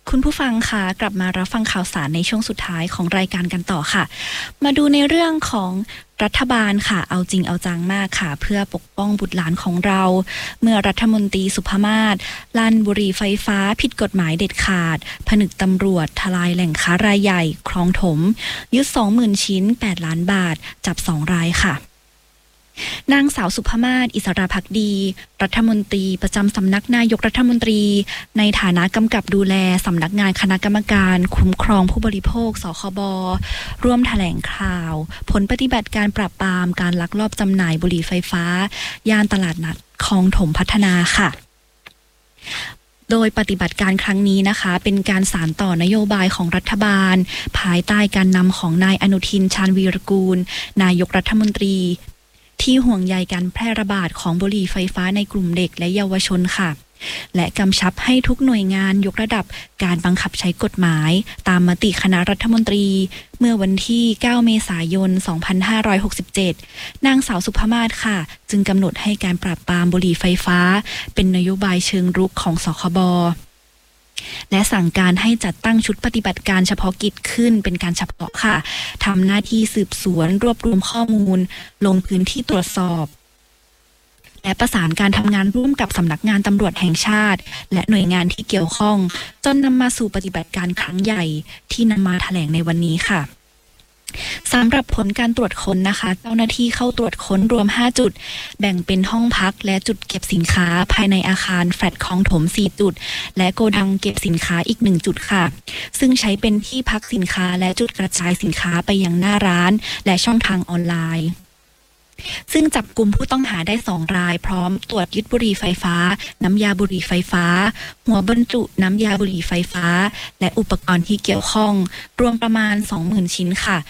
คุณผู้ฟังคะกลับมารับฟังข่าวสารในช่วงสุดท้ายของรายการกันต่อค่ะมาดูในเรื่องของรัฐบาลค่ะเอาจริงเอาจังมากค่ะเพื่อปกป้องบุตรหลานของเราเมื่อรัฐมนตรีสุภมาศลั่นบุหรี่ไฟฟ้าผิดกฎหมายเด็ดขาดผนึกตำรวจทลายแหล่งค้ารายใหญ่คลองถมยึด 20,000 ชิ้น8 ล้านบาทจับ2 รายค่ะนางสาวสุภมาศอิสระภักดีรัฐมนตรีประจำสำนักนายกรัฐมนตรีในฐานะกำกับดูแลสำนักงานคณะกรรมการคุ้มครองผู้บริโภคสคบร่วมแถลงข่าวผลปฏิบัติการปราบปรามการลักลอบจำหน่ายบุหรี่ไฟฟ้าย่านตลาดนัดคลองถมพัฒนาค่ะโดยปฏิบัติการครั้งนี้นะคะเป็นการสานต่อนโยบายของรัฐบาลภายใต้การนำของนายอนุทินชาญวีรกูลนายกรัฐมนตรีที่ห่วงใยการแพร่ระบาดของบุหรี่ไฟฟ้าในกลุ่มเด็กและเยาวชนค่ะและกำชับให้ทุกหน่วยงานยกระดับการบังคับใช้กฎหมายตามมติคณะรัฐมนตรีเมื่อวันที่ 9 เมษายน 2567 นางสาวสุภมาศค่ะจึงกำหนดให้การปราบปรามบุหรี่ไฟฟ้าเป็นนโยบายเชิงรุกของสคบและสั่งการให้จัดตั้งชุดปฏิบัติการเฉพาะกิจขึ้นเป็นการเฉพาะค่ะทำหน้าที่สืบสวนรวบรวมข้อมูลลงพื้นที่ตรวจสอบและประสานการทำงานร่วมกับสำนักงานตำรวจแห่งชาติและหน่วยงานที่เกี่ยวข้องจนนำมาสู่ปฏิบัติการครั้งใหญ่ที่นำมาแถลงในวันนี้ค่ะสำหรับผลการตรวจค้นนะคะเจ้าหน้าที่เข้าตรวจค้นรวม5จุดแบ่งเป็นห้องพักและจุดเก็บสินค้าภายในอาคารแฟลตคลองถม4จุดและโกดังเก็บสินค้าอีก1จุดค่ะซึ่งใช้เป็นที่พักสินค้าและจุดกระจายสินค้าไปยังหน้าร้านและช่องทางออนไลน์ซึ่งจับกลุ่มผู้ต้องหาได้2 รายพร้อมตรวจยึดบุหรี่ไฟฟ้าน้ำยาบุหรี่ไฟฟ้าหัวบรรจุน้ำยาบุหรี่ไฟฟ้าและอุปกรณ์ที่เกี่ยวข้องรวมประมาณ 20,000 ชิ้นค่ะ